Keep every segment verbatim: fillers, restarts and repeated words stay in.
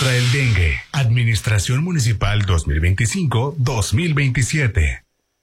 contra el dengue. Administración Municipal dos mil veinticinco dos mil veintisiete.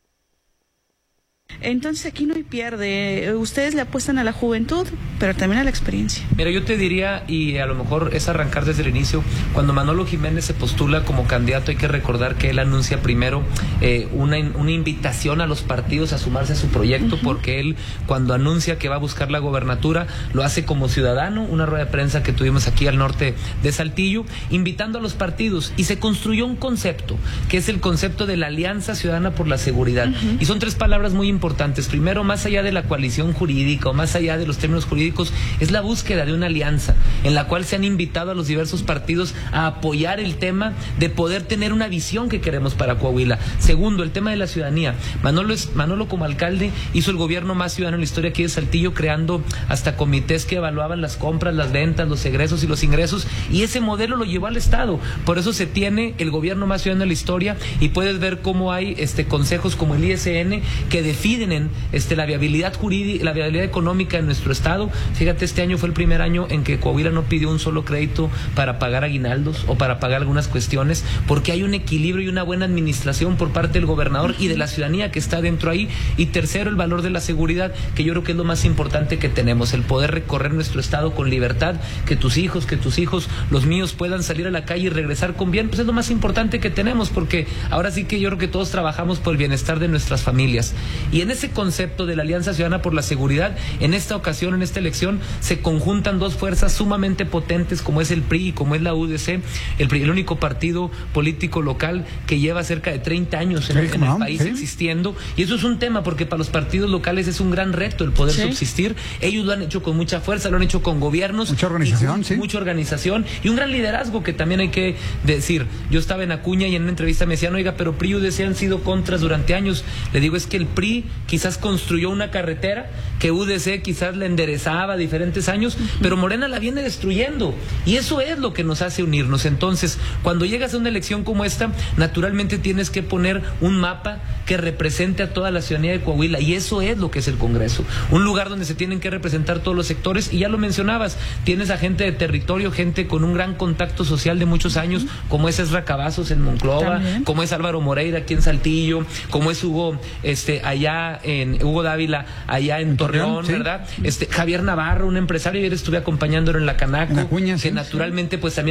Entonces aquí no hay pierde. Ustedes le apuestan a la juventud, pero también a la experiencia. Mira, yo te diría, y a lo mejor es arrancar desde el inicio, cuando Manolo Jiménez se postula como candidato, hay que recordar que él anuncia primero eh, una, una invitación a los partidos a sumarse a su proyecto, uh-huh. porque él, cuando anuncia que va a buscar la gobernatura, lo hace como ciudadano, una rueda de prensa que tuvimos aquí al norte de Saltillo, invitando a los partidos, y se construyó un concepto, que es el concepto de la Alianza Ciudadana por la Seguridad. Uh-huh. Y son tres palabras muy importantes. Importantes. Primero, más allá de la coalición jurídica o más allá de los términos jurídicos, es la búsqueda de una alianza en la cual se han invitado a los diversos partidos a apoyar el tema de poder tener una visión que queremos para Coahuila. Segundo, el tema de la ciudadanía. Manolo, es, Manolo como alcalde hizo el gobierno más ciudadano en la historia aquí de Saltillo, creando hasta comités que evaluaban las compras, las ventas, los egresos y los ingresos, y ese modelo lo llevó al Estado. Por eso se tiene el gobierno más ciudadano en la historia, y puedes ver cómo hay este consejos como el I S N que definen en este, la viabilidad jurídica, la viabilidad económica en nuestro estado. Fíjate, este año fue el primer año en que Coahuila no pidió un solo crédito para pagar aguinaldos o para pagar algunas cuestiones, porque hay un equilibrio y una buena administración por parte del gobernador y de la ciudadanía que está dentro ahí. Y tercero, el valor de la seguridad, que yo creo que es lo más importante que tenemos, el poder recorrer nuestro estado con libertad, que tus hijos, que tus hijos, los míos puedan salir a la calle y regresar con bien, pues es lo más importante que tenemos, porque ahora sí que yo creo que todos trabajamos por el bienestar de nuestras familias. Y en ese concepto de la Alianza Ciudadana por la Seguridad, en esta ocasión, en esta elección, se conjuntan dos fuerzas sumamente potentes como es el P R I y como es la U D C, el, P R I, el único partido político local que lleva cerca de treinta años en, sí, en el país, sí, existiendo, y eso es un tema porque para los partidos locales es un gran reto el poder, sí, subsistir. Ellos lo han hecho con mucha fuerza, lo han hecho con gobiernos, mucha organización, y, sí. mucha organización y un gran liderazgo que también hay que decir. Yo estaba en Acuña y en una entrevista me decían, oiga, pero P R I y U D C han sido contras durante años. Le digo, es que el P R I quizás construyó una carretera que U D C quizás la enderezaba diferentes años, uh-huh. pero Morena la viene destruyendo, y eso es lo que nos hace unirnos. Entonces, cuando llegas a una elección como esta, naturalmente tienes que poner un mapa que represente a toda la ciudadanía de Coahuila, y eso es lo que es el Congreso, un lugar donde se tienen que representar todos los sectores, y ya lo mencionabas, tienes a gente de territorio, gente con un gran contacto social de muchos años, uh-huh. como es Ezra Cavazos en Monclova, también. Como es Álvaro Moreira aquí en Saltillo, como es Hugo este allá en Hugo Dávila allá en, en Torreón, Torreón, ¿sí? ¿verdad? Este Javier Navarro, un empresario, ayer estuve acompañándolo en la Canaco, en Acuña, que sí, naturalmente sí. pues también